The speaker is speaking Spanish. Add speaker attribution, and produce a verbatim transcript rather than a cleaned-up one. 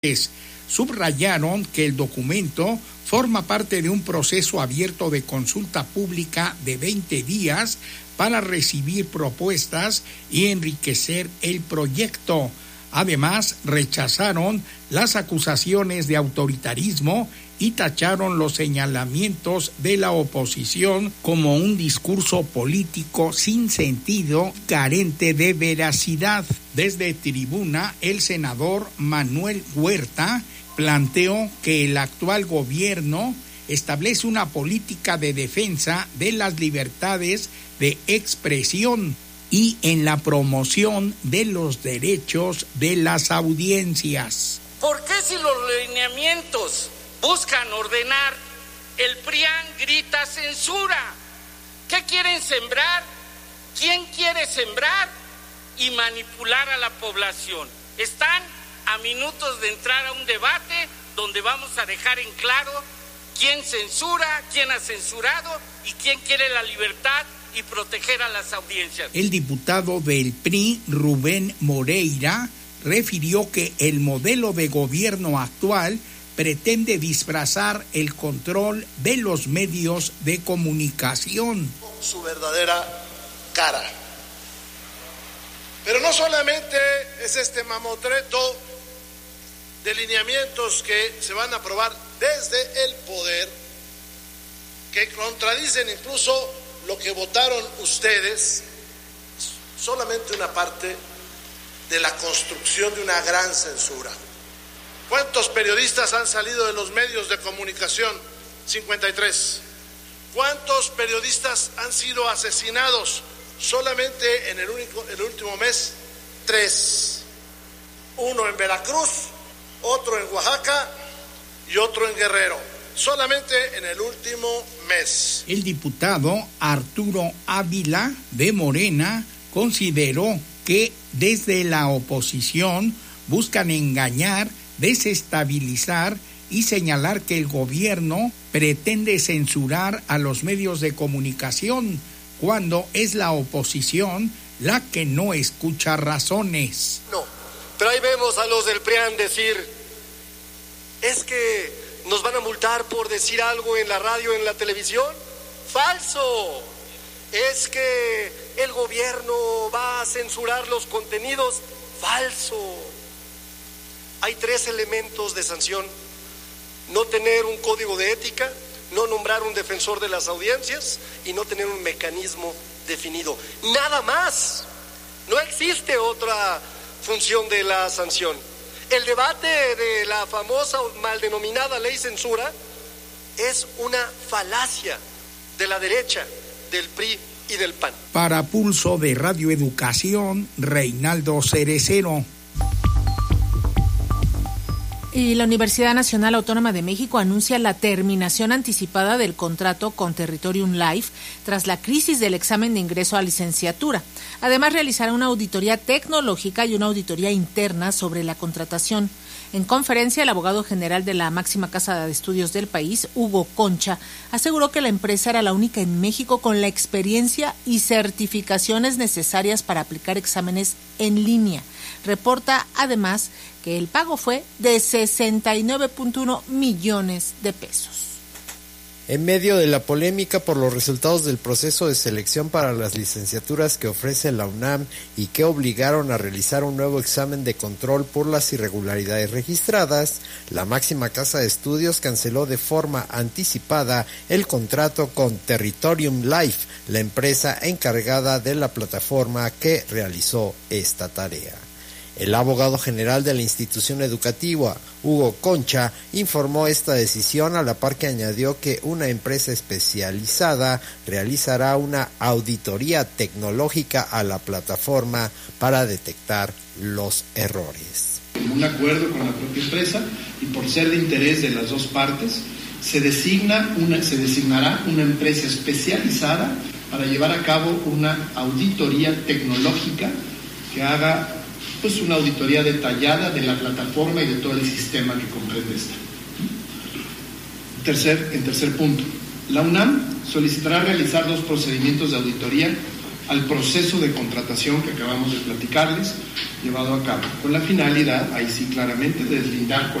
Speaker 1: Subrayaron que el documento forma parte de un proceso abierto de consulta pública de veinte días para recibir propuestas y enriquecer el proyecto. Además, rechazaron las acusaciones de autoritarismo y tacharon los señalamientos de la oposición como un discurso político sin sentido, carente de veracidad. Desde tribuna, el senador Manuel Huerta planteó que el actual gobierno establece una política de defensa de las libertades de expresión y en la promoción de los derechos de las audiencias.
Speaker 2: ¿Por qué si los lineamientos buscan ordenar, el PRIAN grita censura? ¿Qué quieren sembrar? ¿Quién quiere sembrar y manipular a la población? Están a minutos de entrar a un debate donde vamos a dejar en claro quién censura, quién ha censurado y quién quiere la libertad y proteger a las audiencias.
Speaker 1: El diputado del P R I, Rubén Moreira, refirió que el modelo de gobierno actual pretende disfrazar el control de los medios de comunicación.
Speaker 3: Su verdadera cara. Pero no solamente es este mamotreto de lineamientos que se van a aprobar desde el poder, que contradicen incluso lo que votaron ustedes, solamente una parte de la construcción de una gran censura. ¿Cuántos periodistas han salido de los medios de comunicación? cincuenta y tres. ¿Cuántos periodistas han sido asesinados? Solamente en el, único, el último mes, tres. Uno en Veracruz, otro en Oaxaca y otro en Guerrero. Solamente en el último mes.
Speaker 1: El diputado Arturo Ávila de Morena consideró que desde la oposición buscan engañar, desestabilizar y señalar que el gobierno pretende censurar a los medios de comunicación cuando es la oposición la que no escucha razones.
Speaker 4: No, pero ahí vemos a los del PRIAN decir, es que nos van a multar por decir algo en la radio, en la televisión. ¡Falso! Es que el gobierno va a censurar los contenidos. ¡Falso! Hay tres elementos de sanción: no tener un código de ética, no nombrar un defensor de las audiencias y no tener un mecanismo definido. Nada más. No existe otra función de la sanción. El debate de la famosa o mal denominada ley censura es una falacia de la derecha, del P R I y del P A N.
Speaker 1: Para Pulso de Radio Educación, Reinaldo Cerecero.
Speaker 5: Y la Universidad Nacional Autónoma de México anuncia la terminación anticipada del contrato con Territorium Life tras la crisis del examen de ingreso a licenciatura. Además, realizará una auditoría tecnológica y una auditoría interna sobre la contratación. En conferencia, el abogado general de la máxima casa de estudios del país, Hugo Concha, aseguró que la empresa era la única en México con la experiencia y certificaciones necesarias para aplicar exámenes en línea. Reporta además que el pago fue de sesenta y nueve punto uno millones de pesos.
Speaker 6: En medio de la polémica por los resultados del proceso de selección para las licenciaturas que ofrece la UNAM y que obligaron a realizar un nuevo examen de control por las irregularidades registradas, la máxima casa de estudios canceló de forma anticipada el contrato con Territorium Life, la empresa encargada de la plataforma que realizó esta tarea. El abogado general de la institución educativa, Hugo Concha, informó esta decisión a la par que añadió que una empresa especializada realizará una auditoría tecnológica a la plataforma para detectar los errores.
Speaker 7: En un acuerdo con la propia empresa y por ser de interés de las dos partes, se designa una, se designará una empresa especializada para llevar a cabo una auditoría tecnológica que haga pues una auditoría detallada de la plataforma y de todo el sistema que comprende esta. Tercer, en tercer punto, la UNAM solicitará realizar dos procedimientos de auditoría al proceso de contratación que acabamos de platicarles, llevado a cabo, con la finalidad, ahí sí claramente, de deslindar